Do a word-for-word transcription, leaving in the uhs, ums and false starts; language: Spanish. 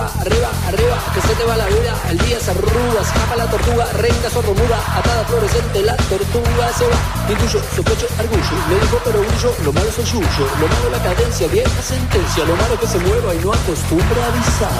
arriba, arriba, arriba, que se te va la vida, el día se arruga, escapa la tortuga, reina sordomuda, atada fluorescente, la tortuga se va, intuyo, sospecho, argullo, le dijo pero huyo, lo malo es el yuyo, lo malo la cadencia, vieja sentencia, lo malo que se mueva y no acostumbra a avisar.